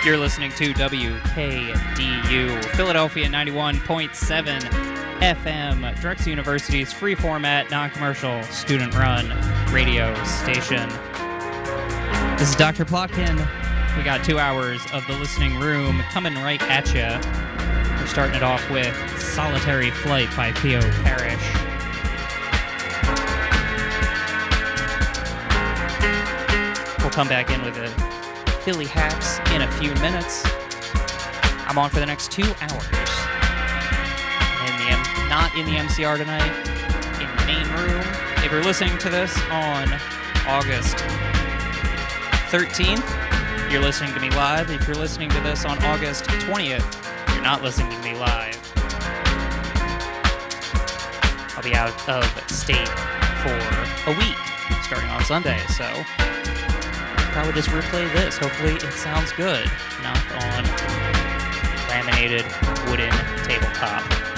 You're listening to WKDU, Philadelphia 91.7 FM, Drexel University's free format, non-commercial, student-run radio station. This is Dr. Plotkin. We got 2 hours of the listening room coming right at you. We're starting it off with Solitary Flight by Theo Parrish. We'll come back in with a Philly Haps in a few minutes. I'm on for the next 2 hours. Not in the MCR tonight, in the main room. If you're listening to this on August 13th, you're listening to me live. If you're listening to this on August 20th, you're not listening to me live. I'll be out of state for a week, starting on Sunday, so I'll probably just replay this. Hopefully it sounds good, not on laminated wooden tabletop.